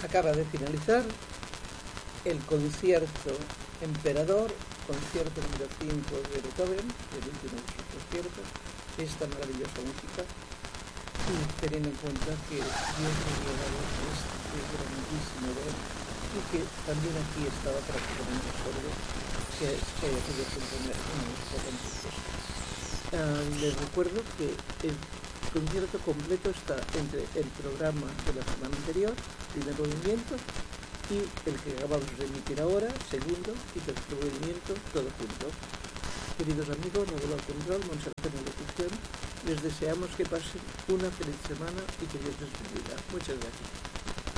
Acaba de finalizar el concierto Emperador, concierto número 5 de Beethoven, el último de sus conciertos, esta maravillosa música, y teniendo en cuenta que Dios me había dado este grandísimo don y que también aquí estaba prácticamente solo, que haya podido componer una música tan preciosa. Les recuerdo que el concierto completo está entre el programa de la semana anterior, primer movimiento, y el que acabamos de emitir ahora, segundo y tercer movimiento, todo junto. Queridos amigos, Módulo Control, Montserrat en la locución, les deseamos que pasen una feliz semana y que Dios les bendiga. Muchas gracias.